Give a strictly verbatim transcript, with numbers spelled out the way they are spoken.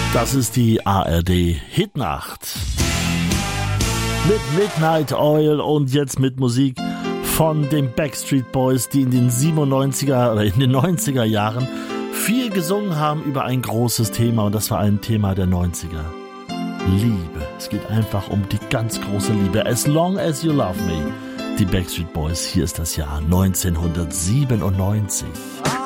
Das ist die A R D Hitnacht. Mit Midnight Oil und jetzt mit Musik von den Backstreet Boys, die in den siebenundneunziger oder in den neunziger Jahren viel gesungen haben über ein großes Thema, und das war ein Thema der neunziger. Liebe. Es geht einfach um die ganz große Liebe. As long as you love me. Die Backstreet Boys, hier ist das Jahr neunzehnhundertsiebenundneunzig.